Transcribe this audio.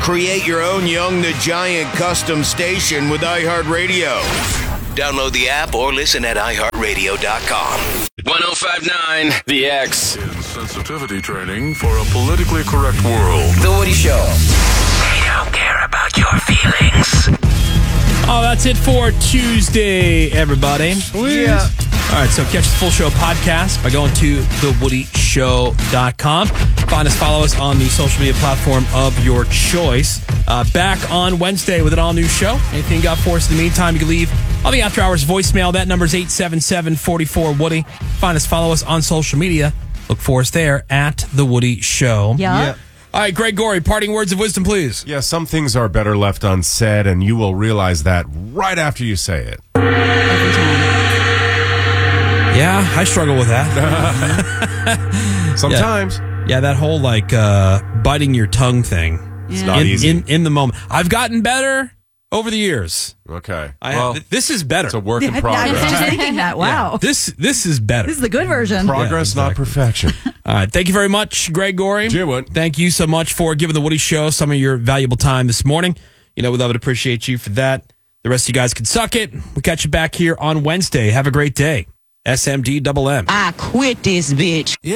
Create your own Young the Giant custom station with iHeartRadio. Download the app or listen at iHeartRadio.com. 105.9 The X. In sensitivity training for a politically correct world. The Woody Show. They don't care about your feelings. Oh, that's it for Tuesday, everybody. Yeah. All right, so catch the full show podcast by going to thewoodyshow.com. Find us, follow us on the social media platform of your choice. Back on Wednesday with an all-new show. Anything you got for us in the meantime, you can leave on the After Hours voicemail. That number is 877-44-WOODY. Find us, follow us on social media. Look for us there at The Woody Show. Yeah. All right, Greg Gorey, parting words of wisdom, please. Yeah, some things are better left unsaid, and you will realize that right after you say it. Yeah, I struggle with that. Sometimes. Yeah, that whole, biting your tongue thing. It's not easy. In the moment. I've gotten better over the years. Okay. This is better. It's a work in I was progress. just thinking that. Wow. Yeah, this is better. This is the good version. Progress, Yeah, exactly. not perfection. All right. Thank you very much, Greg Gorey. Jim. Thank you so much for giving the Woody Show some of your valuable time this morning. We love and appreciate you for that. The rest of you guys can suck it. We'll catch you back here on Wednesday. Have a great day. SMD double M. I quit this bitch.